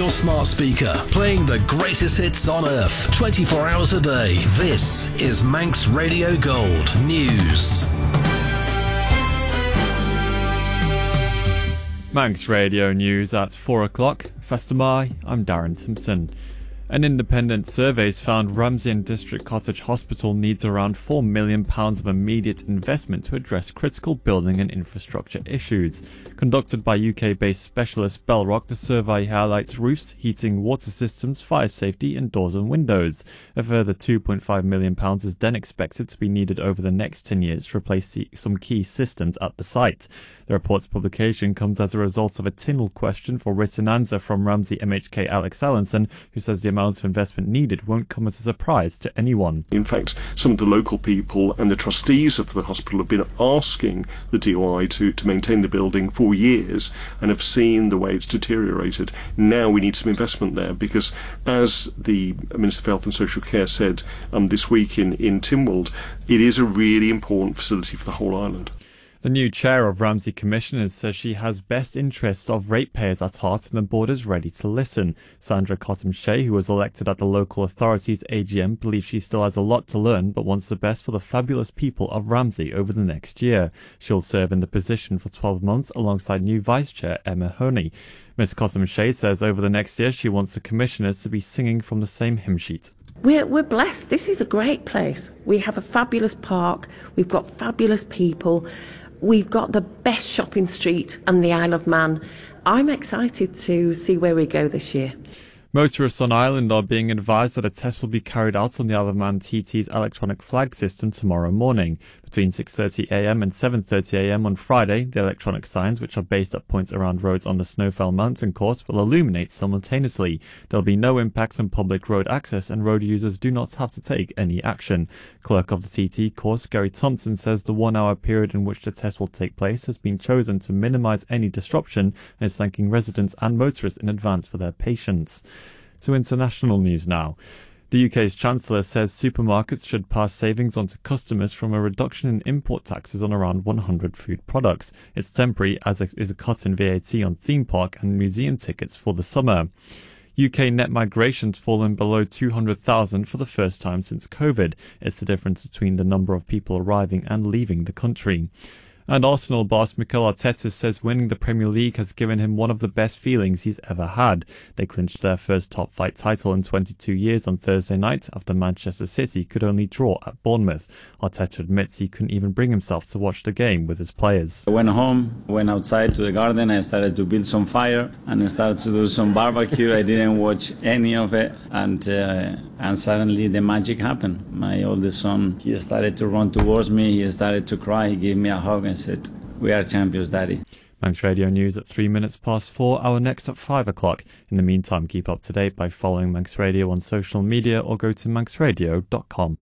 your smart speaker, playing the greatest hits on earth, 24 hours a day. This is Manx Radio Gold News. Manx Radio News at 4 o'clock. First of May, I'm Darren Simpson. An independent survey found Ramsey and District Cottage Hospital needs around £4 million of immediate investment to address critical building and infrastructure issues. Conducted by UK-based specialist Bellrock, the survey highlights roofs, heating, water systems, fire safety and doors and windows. A further £2.5 million is then expected to be needed over the next 10 years to replace some key systems at the site. The report's publication comes as a result of a Tynwald question for written answer from Ramsey MHK Alex Allenson, who says the amount of investment needed won't come as a surprise to anyone. In fact, some of the local people and the trustees of the hospital have been asking the DOI to maintain the building for years and have seen the way it's deteriorated. Now we need some investment there because, as the Minister for Health and Social Care said this week in Tynwald, it is a really important facility for the whole island. The new chair of Ramsey Commissioners says she has best interests of ratepayers at heart and the board is ready to listen. Sandra Cottam-Shea, who was elected at the local authority's AGM, believes she still has a lot to learn but wants the best for the fabulous people of Ramsey over the next year. She'll serve in the position for 12 months alongside new Vice Chair Emma Honey. Ms Cottam-Shea says over the next year she wants the Commissioners to be singing from the same hymn sheet. We're blessed. This is a great place. We have a fabulous park. We've got fabulous people. We've got the best shopping street and the Isle of Man. I'm excited to see where we go this year. Motorists on Ireland are being advised that a test will be carried out on the Isle of Man TT's electronic flag system tomorrow morning. Between 6:30am and 7:30am on Friday, the electronic signs, which are based at points around roads on the Snowfell mountain course, will illuminate simultaneously. There will be no impact on public road access and road users do not have to take any action. Clerk of the TT course, Gary Thompson, says the 1 hour period in which the test will take place has been chosen to minimise any disruption and is thanking residents and motorists in advance for their patience. To international news now. The UK's Chancellor says supermarkets should pass savings on to customers from a reduction in import taxes on around 100 food products. It's temporary, as is a cut in VAT on theme park and museum tickets for the summer. UK net migration's fallen below 200,000 for the first time since COVID. It's the difference between the number of people arriving and leaving the country. And Arsenal boss Mikel Arteta says winning the Premier League has given him one of the best feelings he's ever had. They clinched their first top-flight title in 22 years on Thursday night after Manchester City could only draw at Bournemouth. Arteta admits he couldn't even bring himself to watch the game with his players. I went home, went outside to the garden, I started to build some fire and I started to do some barbecue. I didn't watch any of it and suddenly the magic happened. My oldest son, he started to run towards me, he started to cry, he gave me a hug and said, "We are champions, Daddy." Manx Radio News at 4:03. Our next at 5 o'clock. In the meantime, keep up to date by following Manx Radio on social media or go to manxradio.com.